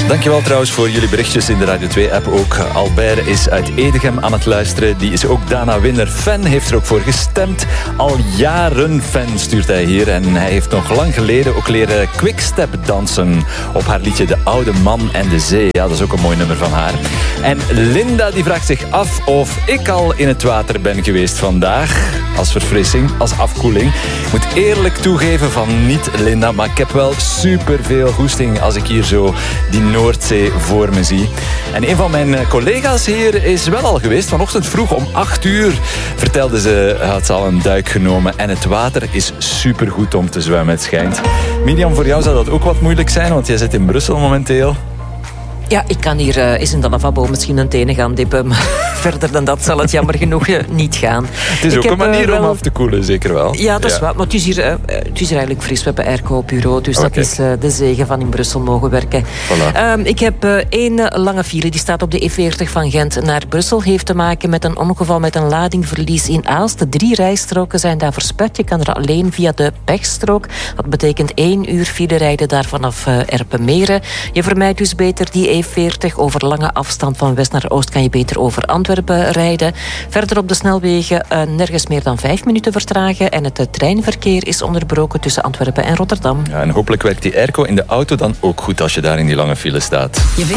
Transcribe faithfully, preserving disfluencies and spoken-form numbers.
Dankjewel trouwens voor jullie berichtjes in de Radio twee-app ook. Albert is uit Edegem aan het luisteren. Die is ook Dana Winner fan, heeft er ook voor gestemd. Al jaren fan stuurt hij hier. En hij heeft nog lang geleden ook leren quickstep dansen op haar liedje De Oude Man en de Zee. Ja, dat is ook een mooi nummer van haar. En Linda die vraagt zich af of ik al in het water ben geweest vandaag. Als verfrissing, als afkoeling. Ik moet eerlijk toegeven van niet, Linda, maar ik heb wel superveel goesting als ik hier zo die Noordzee voor me zie. En een van mijn collega's hier is wel al geweest. Vanochtend vroeg om acht uur vertelde ze, had ze al een duik genomen. En het water is supergoed om te zwemmen, het schijnt. Mirjam, voor jou zou dat ook wat moeilijk zijn, want jij zit in Brussel momenteel. Ja, ik kan hier uh, eens in de lavabo misschien een tenen gaan dippen. Maar verder dan dat zal het jammer genoeg uh, niet gaan. Het is ik ook heb, een manier uh, wel... om af te koelen, zeker wel. Ja, dat is ja. wel. Maar het is, hier, uh, het is hier eigenlijk fris. We hebben airco op bureau. Dus oh, dat kijk. is uh, de zegen van in Brussel mogen werken. Voilà. Um, ik heb uh, één uh, lange file. Die staat op de E veertig van Gent naar Brussel. Heeft te maken met een ongeval met een ladingverlies in Aalst. De drie rijstroken zijn daar versperd. Je kan er alleen via de pechstrook. Dat betekent één uur file rijden daar vanaf uh, Erpenmeren. Je vermijdt dus beter die E veertig over lange afstand van west naar oost kan je beter over Antwerpen rijden. Verder op de snelwegen uh, nergens meer dan vijf minuten vertragen en het uh, treinverkeer is onderbroken tussen Antwerpen en Rotterdam. Ja, en hopelijk werkt die airco in de auto dan ook goed als je daar in die lange file staat.